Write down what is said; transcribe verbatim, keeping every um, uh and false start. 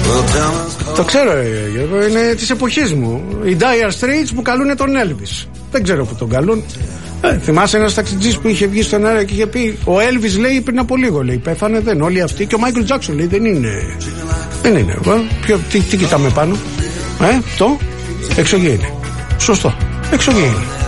Το ξέρω, είναι της εποχής μου. Οι Dire Straits που καλούν τον Elvis. Δεν ξέρω που τον καλούν. Ε, θυμάσαι ένας ταξιτζής που είχε βγει στον αέρα και είχε πει: ο Elvis λέει πριν από λίγο, λέει, πέθανε, δεν όλοι αυτοί. Και ο Michael Jackson λέει: δεν είναι. Δεν είναι. Ε, ποιο, τι, τι κοιτάμε πάνω. Ε, το εξωγήινη. Σωστό. Εξωγήινη.